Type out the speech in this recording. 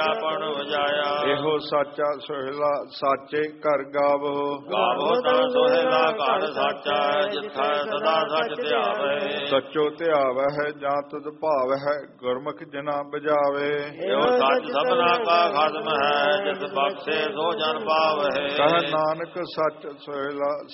ਆਪਣ ਵਜਾਇਆ। ਇਹੋ ਸਾਚਾ ਸੋਹਿਲਾ ਸਾਚੇ ਘਰ ਗਾਵੋ। ਗਾਵੋ ਤਾਂ ਸੋਹਿਲਾ ਘਰ ਸਾਚਾ ਜਿੱਥੈ ਸਦਾ ਸਚ ਧਿਆਵੇ। ਸੱਚੋ ਧਿਆਵੈ ਹੈ ਜਾਂ ਤੁਧ ਭਾਵ ਹੈ ਗੁਰਮੁਖ ਜਿਨਾ ਬਜਾਵੇ। ਇਹੋ ਸੱਚ ਸਭਨਾ ਕਾ ਖਸਮ ਹੈ ਜਿਸ ਬਖਸ਼ੇ ਸੋ ਜਨ ਪਾਵਹਿ। ਕਹਿ ਨਾਨਕ ਸੱਚ ਸੋਹਿਲਾ